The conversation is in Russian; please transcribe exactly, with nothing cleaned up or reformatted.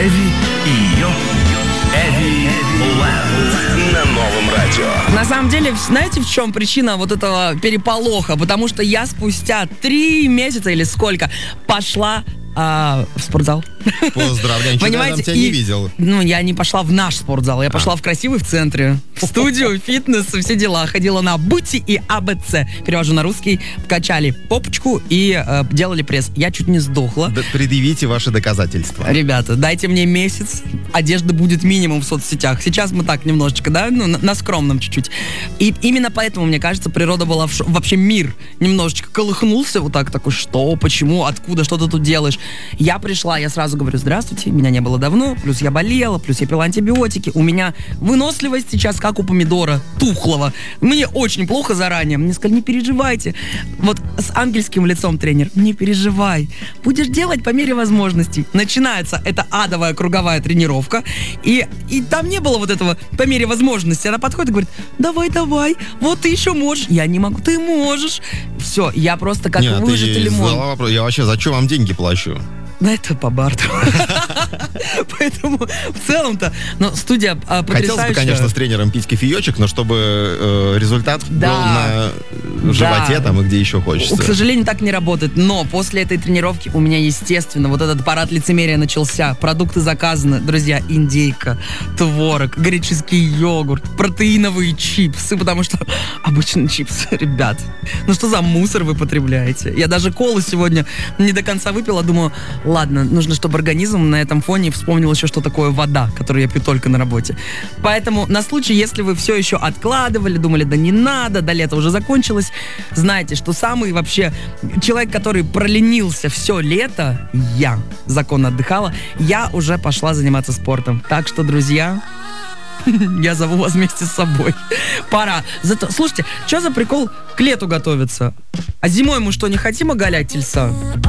Эви и ее Эви Лэнд на новом радио. На самом деле, знаете, в чем причина вот этого переполоха? Потому что я спустя три месяца или сколько пошла а, в спортзал. Поздравляю, ничего, я там тебя и, не видел. Ну, я не пошла в наш спортзал, я А. пошла в красивый в центре, в студию, фитнес, все дела. Ходила на Бути и АБЦ. Перевожу на русский. Качали попочку и э, делали пресс. Я чуть не сдохла. Да, предъявите ваши доказательства. Ребята, дайте мне месяц, одежда будет минимум в соцсетях. Сейчас мы так немножечко, да, ну, на, на скромном чуть-чуть. И именно поэтому, мне кажется, природа была в шо... Вообще мир немножечко колыхнулся вот так, такой, что, почему, откуда, что ты тут делаешь. Я пришла, я сразу говорю, здравствуйте, меня не было давно, плюс я болела, плюс я пила антибиотики. У меня выносливость сейчас как у помидора тухлого. Мне очень плохо заранее. Мне сказали, не переживайте. Вот с ангельским лицом тренер, не переживай. Будешь делать по мере возможностей. Начинается эта адовая круговая тренировка. И, и там не было вот этого по мере возможностей. Она подходит и говорит, давай, давай, вот ты еще можешь. Я не могу, ты можешь. Все, я просто как Нет, выжатый ты лимон. задала вопрос, я вообще зачем вам деньги плачу? Да, это по барту. Поэтому в целом-то, но студия а, потрясающая. Хотелось бы, конечно, с тренером пить кофеечек, но чтобы э, результат Да. был на животе Да. там и где еще хочется. К сожалению, так не работает. Но после этой тренировки у меня, естественно, вот этот парад лицемерия начался. Продукты заказаны. Друзья, индейка, творог, греческий йогурт, протеиновые чипсы, потому что обычно чипсы, ребят, ну что за мусор вы потребляете? Я даже колу сегодня не до конца выпила, думаю, ладно, нужно, чтобы организм на этом фоне вспомнил еще, что такое вода, которую я пью только на работе. Поэтому на случай, если вы все еще откладывали, думали, да не надо, до лета уже закончилось, знайте, что самый вообще человек, который проленился все лето, я законно отдыхала, я уже пошла заниматься спортом. Так что, друзья, я зову вас вместе с собой. Пора. Зато, слушайте, что за прикол к лету готовиться? А зимой мы что, не хотим оголять тельца?